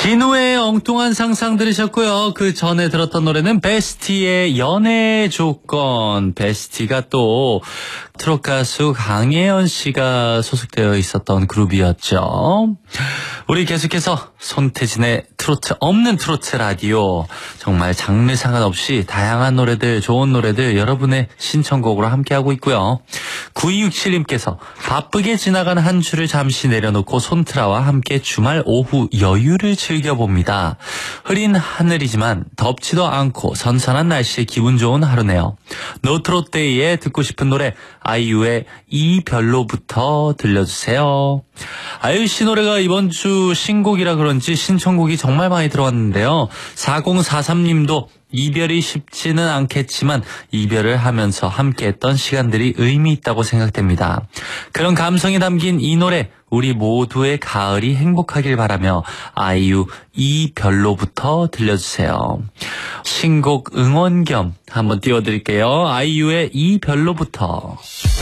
진우의 엉뚱한 상상 들으셨고요. 그 전에 들었던 노래는 베스티의 연애 조건. 베스티가 또 트롯 가수 강혜연 씨가 소속되어 있었던 그룹이었죠. 우리 계속해서 손태진의 트로트 없는 트로트 라디오. 정말 장르 상관없이 다양한 노래들, 좋은 노래들 여러분의 신청곡으로 함께하고 있고요. 9267님께서 바쁘게 지나가는 한 주를 잠시 내려놓고 손트라와 함께 주말 오후 여유를 즐겨봅니다. 흐린 하늘이지만 덥지도 않고 선선한 날씨에 기분 좋은 하루네요. 노트롯데이에 듣고 싶은 노래 아이유의 이별로부터 들려주세요. 아이유 씨 노래가 이번 주 신곡이라 그런지 신청곡이 정말 많이 들어왔는데요. 4043님도 이별이 쉽지는 않겠지만 이별을 하면서 함께했던 시간들이 의미 있다고 생각됩니다. 그런 감성이 담긴 이 노래 우리 모두의 가을이 행복하길 바라며 아이유 이별로부터 들려주세요. 신곡 응원 겸 한번 띄워드릴게요. 아이유의 이별로부터.